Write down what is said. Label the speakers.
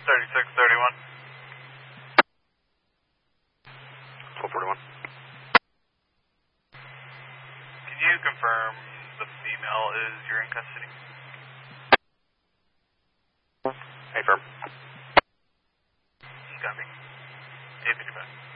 Speaker 1: 3631.
Speaker 2: 1241.
Speaker 1: Can you confirm the female is you're in custody?
Speaker 2: Hey, firm.
Speaker 1: Copy. 855.